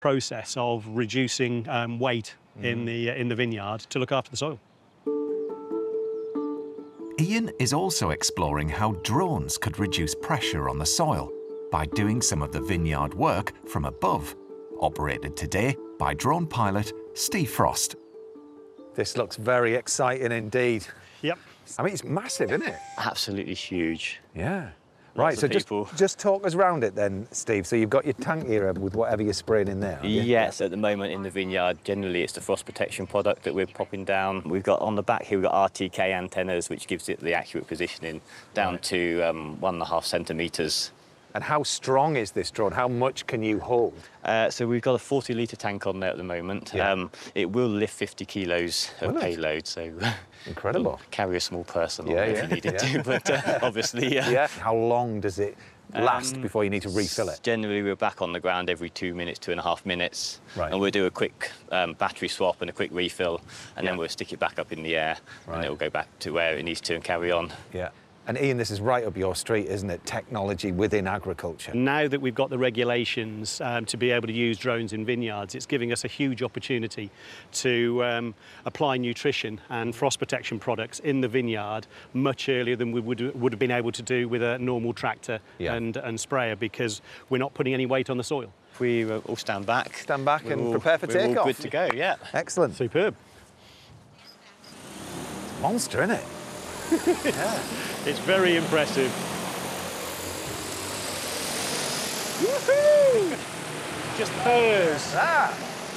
process of reducing weight in the vineyard to look after the soil. Ian is also exploring how drones could reduce pressure on the soil by doing some of the vineyard work from above, operated today by drone pilot Steve Frost. This looks very exciting indeed. Yep. I mean, it's massive, isn't it? Absolutely huge. Yeah. Lots Right, of so people. just talk us around it then, Steve. So you've got your tank here with whatever you're spraying in there, have you? Yes, at the moment in the vineyard, generally it's the frost protection product that we're popping down. We've got on the back here, we've got RTK antennas, which gives it the accurate positioning down to 1.5 centimetres. And how strong is this drone? How much can you hold? So we've got a 40-litre tank on there at the moment. Yeah. It will lift 50 kilos of Will it? payload, so Incredible. we'll carry a small person on Yeah, there yeah, if you needed yeah. to, but obviously, Yeah. How long does it last before you need to refill it? Generally, we're back on the ground every 2 minutes, 2.5 minutes. Right. And we'll do a quick battery swap and a quick refill, and Yeah. then we'll stick it back up in the air, Right. and it'll go back to where it needs to and carry on. Yeah. And Ian, this is right up your street, isn't it? Technology within agriculture. Now that we've got the regulations to be able to use drones in vineyards, it's giving us a huge opportunity to apply nutrition and frost protection products in the vineyard much earlier than we would have been able to do with a normal tractor Yeah. and sprayer, because we're not putting any weight on the soil. If we all stand back. Stand back we're and all- prepare for we're all takeoff. good to go, yeah. Excellent. Superb. Monster, isn't it? Yeah. It's very impressive. Woohoo! Just purrs. Ah!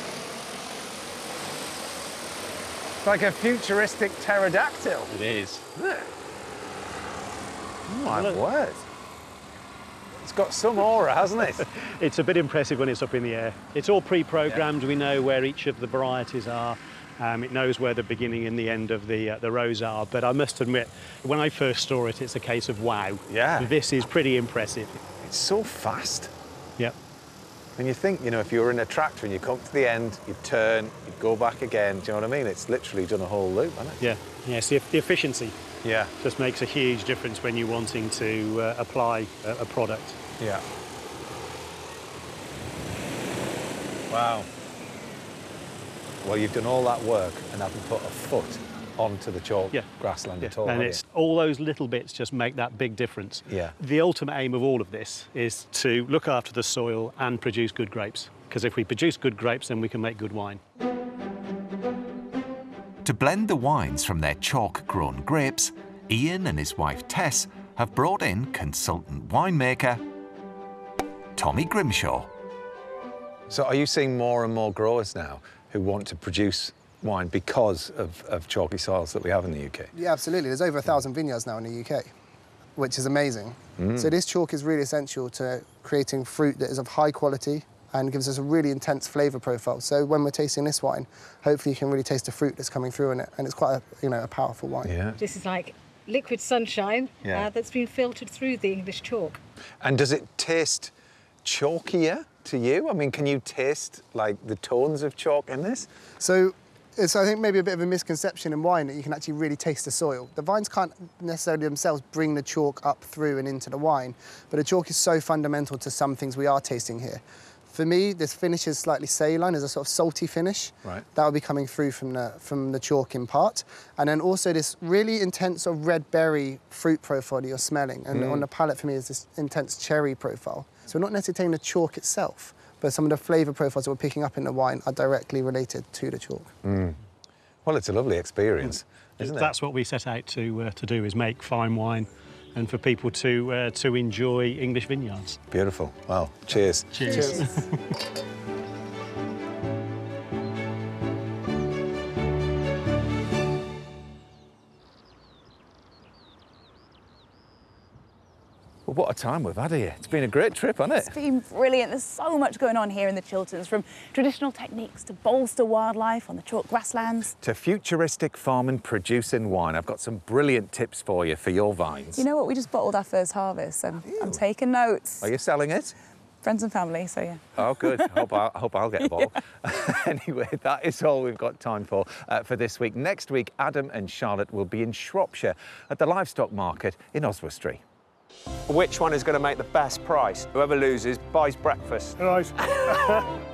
It's like a futuristic pterodactyl, It is. isn't it? Oh, my Look. word. It's got some aura, hasn't it? It's a bit impressive when it's up in the air. It's all pre-programmed. We know where each of the varieties are. It knows where the beginning and the end of the rows are. But I must admit, when I first saw it, it's a case of wow. Yeah. This is pretty impressive. It's so fast. Yep. When you think, you know, if you were in a tractor and you come to the end, you turn, you go back again, do you know what I mean? It's literally done a whole loop, hasn't it? Yeah. Yes. The efficiency Yeah. just makes a huge difference when you're wanting to apply a product. Yeah. Wow. Well, you've done all that work and haven't put a foot onto the chalk grassland at all, And have it's all those little bits just make that big difference. Yeah. The ultimate aim of all of this is to look after the soil and produce good grapes. Because if we produce good grapes, then we can make good wine. To blend the wines from their chalk-grown grapes, Ian and his wife Tess have brought in consultant winemaker Tommy Grimshaw. So are you seeing more and more growers now who want to produce wine because of chalky soils that we have in the UK? Yeah, absolutely. There's over 1,000 vineyards now in the UK, which is amazing. So this chalk is really essential to creating fruit that is of high quality and gives us a really intense flavour profile. So when we're tasting this wine, hopefully you can really taste the fruit that's coming through in it, and it's quite a powerful wine. Yeah. This is like liquid sunshine that's been filtered through the English chalk. And does it taste chalkier to you? I mean, can you taste, like, the tones of chalk in this? So it's, I think, maybe a bit of a misconception in wine that you can actually really taste the soil. The vines can't necessarily themselves bring the chalk up through and into the wine, but the chalk is so fundamental to some things we are tasting here. For me, this finish is slightly saline. There's a sort of salty finish. Right. That will be coming through from the chalk in part. And then also this really intense sort of red berry fruit profile that you're smelling. And on the palate for me is this intense cherry profile. So we're not necessarily taking the chalk itself, but some of the flavour profiles that we're picking up in the wine are directly related to the chalk. Well, it's a lovely experience, isn't it? That's what we set out to do, is make fine wine and for people to enjoy English vineyards. Beautiful. Well, cheers. Cheers. Well, what a time we've had here. It's been a great trip, hasn't it? It's been brilliant. There's so much going on here in the Chilterns, from traditional techniques to bolster wildlife on the chalk grasslands. To futuristic farming, producing wine. I've got some brilliant tips for you for your vines. You know what? We just bottled our first harvest, so I'm taking notes. Are you selling it? Friends and family, so yeah. Oh, good. Hope I'll get a bottle. Anyway, that is all we've got time for this week. Next week, Adam and Charlotte will be in Shropshire at the livestock market in Oswestry. Which one is going to make the best price? Whoever loses buys breakfast. Right.